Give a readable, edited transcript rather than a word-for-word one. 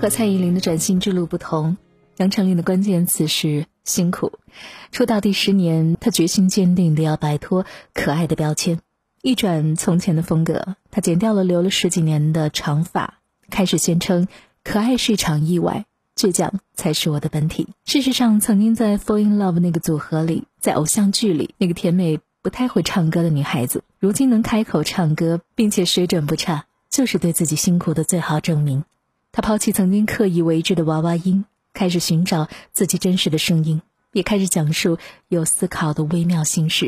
和蔡依林的转型之路不同，杨丞琳的关键词是辛苦。出道第10年，她决心坚定地要摆脱可爱的标签，一转从前的风格，她剪掉了留了10几年的长发，开始宣称可爱是一场意外，倔强才是我的本体。事实上，曾经在 Fall in Love 那个组合里，在偶像剧里那个甜美不太会唱歌的女孩子，如今能开口唱歌并且水准不差，就是对自己辛苦的最好证明。她抛弃曾经刻意为之的娃娃音，开始寻找自己真实的声音，也开始讲述有思考的微妙心事。